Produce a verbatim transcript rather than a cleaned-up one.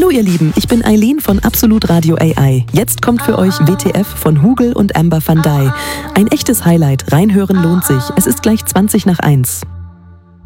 Hallo ihr Lieben, ich bin Eileen von Absolut Radio A I. Jetzt kommt für euch W T F von Hugel und Amber van Dijk. Ein echtes Highlight, reinhören lohnt sich. Es ist gleich zwanzig nach eins.